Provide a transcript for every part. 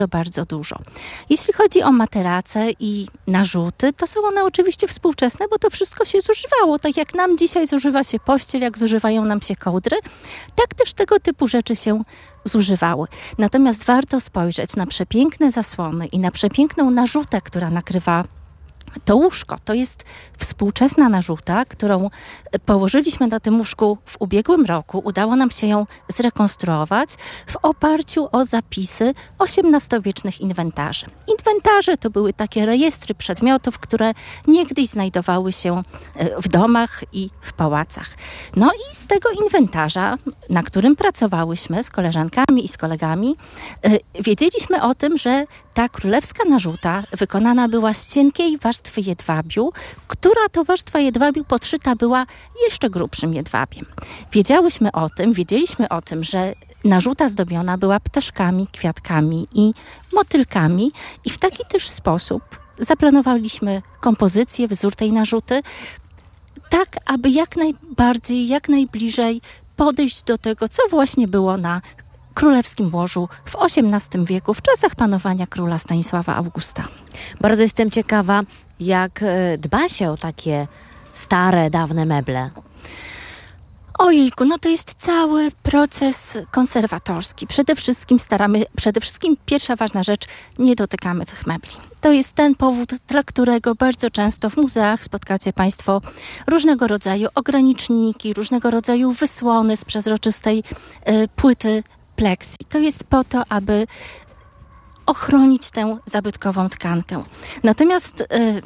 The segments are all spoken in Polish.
bardzo dużo. Jeśli chodzi o materace i narzuty, to są one oczywiście współczesne, bo to wszystko się zużywało. Tak jak nam dzisiaj zużywa się pościel, jak zużywają nam się kołdry, tak też tego typu rzeczy się zużywały. Natomiast warto spojrzeć na przepiękne zasłony i na przepiękną narzutę, która nakrywa to łóżko. To jest współczesna narzuta, którą położyliśmy na tym łóżku w ubiegłym roku. Udało nam się ją zrekonstruować w oparciu o zapisy XVIII-wiecznych inwentarzy. Inwentarze to były takie rejestry przedmiotów, które niegdyś znajdowały się w domach i w pałacach. No i z tego inwentarza, na którym pracowałyśmy z koleżankami i z kolegami, wiedzieliśmy o tym, że ta królewska narzuta wykonana była z cienkiej warstwy jedwabiu, która to warstwa jedwabiu podszyta była jeszcze grubszym jedwabiem. Wiedzieliśmy o tym, że narzuta zdobiona była ptaszkami, kwiatkami i motylkami i w taki też sposób zaplanowaliśmy kompozycję, wzór tej narzuty, tak aby jak najbliżej podejść do tego, co właśnie było na królewskim łożu w XVIII wieku, w czasach panowania króla Stanisława Augusta. Bardzo jestem ciekawa, jak dba się o takie stare, dawne meble. Ojejku, no to jest cały proces konserwatorski. Przede wszystkim pierwsza ważna rzecz, nie dotykamy tych mebli. To jest ten powód, dla którego bardzo często w muzeach spotkacie Państwo różnego rodzaju ograniczniki, różnego rodzaju wysłony z przezroczystej płyty pleksji. To jest po to, aby ochronić tę zabytkową tkankę. Natomiast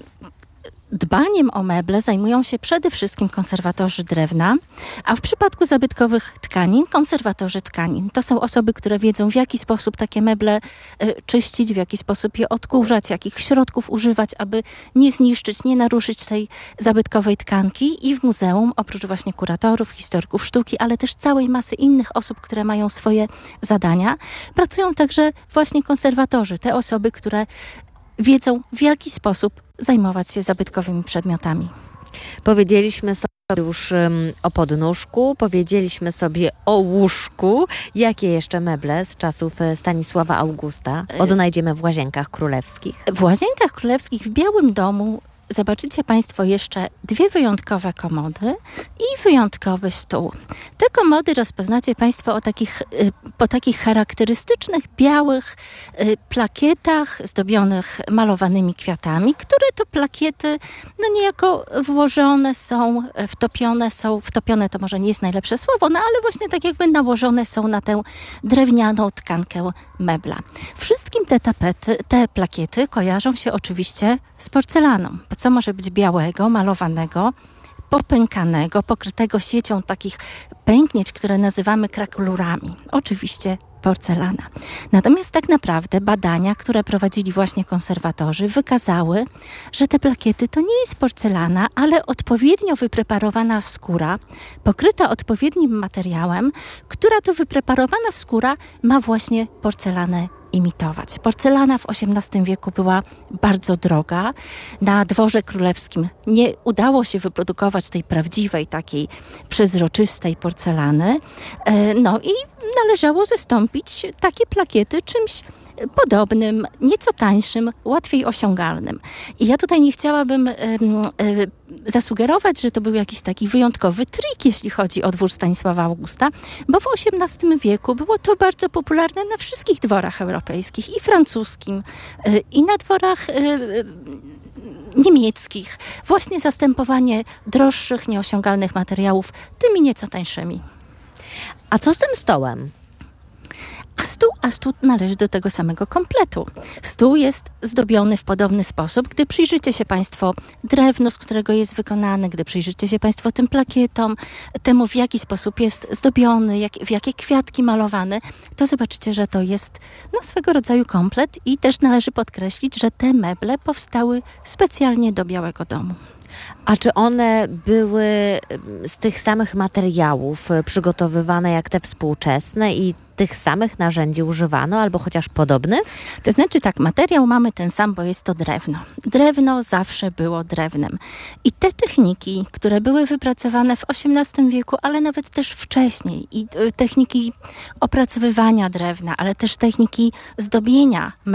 dbaniem o meble zajmują się przede wszystkim konserwatorzy drewna, a w przypadku zabytkowych tkanin konserwatorzy tkanin. To są osoby, które wiedzą, w jaki sposób takie meble czyścić, w jaki sposób je odkurzać, jakich środków używać, aby nie zniszczyć, nie naruszyć tej zabytkowej tkanki. I w muzeum, oprócz właśnie kuratorów, historyków sztuki, ale też całej masy innych osób, które mają swoje zadania, pracują także właśnie konserwatorzy, te osoby, które wiedzą, w jaki sposób zajmować się zabytkowymi przedmiotami. Powiedzieliśmy sobie już o podnóżku, powiedzieliśmy sobie o łóżku. Jakie jeszcze meble z czasów Stanisława Augusta odnajdziemy w Łazienkach Królewskich? W Łazienkach Królewskich w Białym Domu zobaczycie Państwo jeszcze dwie wyjątkowe komody i wyjątkowy stół. Te komody rozpoznacie Państwo po takich charakterystycznych białych plakietach zdobionych malowanymi kwiatami, które to plakiety niejako włożone są, wtopione to może nie jest najlepsze słowo, ale właśnie tak jakby nałożone są na tę drewnianą tkankę mebla. Wszystkim te plakiety kojarzą się oczywiście z porcelaną. Bo co może być białego, malowanego, popękanego, pokrytego siecią takich pęknięć, które nazywamy krakulurami? Oczywiście porcelana. Natomiast tak naprawdę badania, które prowadzili właśnie konserwatorzy, wykazały, że te plakiety to nie jest porcelana, ale odpowiednio wypreparowana skóra, pokryta odpowiednim materiałem, która to wypreparowana skóra ma właśnie porcelanę imitować. Porcelana w XVIII wieku była bardzo droga. Na dworze królewskim nie udało się wyprodukować tej prawdziwej, takiej przezroczystej porcelany. No i należało zastąpić takie plakiety czymś podobnym, nieco tańszym, łatwiej osiągalnym. I ja tutaj nie chciałabym zasugerować, że to był jakiś taki wyjątkowy trik, jeśli chodzi o dwór Stanisława Augusta, bo w XVIII wieku było to bardzo popularne na wszystkich dworach europejskich, i francuskim, i na dworach niemieckich. Właśnie zastępowanie droższych, nieosiągalnych materiałów tymi nieco tańszymi. A co z tym stołem? A stół należy do tego samego kompletu. Stół jest zdobiony w podobny sposób. Gdy przyjrzycie się Państwo drewnu, z którego jest wykonany, gdy przyjrzycie się Państwo tym plakietom, temu w jaki sposób jest zdobiony, w jakie kwiatki malowane, to zobaczycie, że to jest swego rodzaju komplet i też należy podkreślić, że te meble powstały specjalnie do Białego Domu. A czy one były z tych samych materiałów przygotowywane jak te współczesne i tych samych narzędzi używano, albo chociaż podobnych? To znaczy tak, materiał mamy ten sam, bo jest to drewno. Drewno zawsze było drewnem. I te techniki, które były wypracowane w XVIII wieku, ale nawet też wcześniej, i techniki opracowywania drewna, ale też techniki zdobienia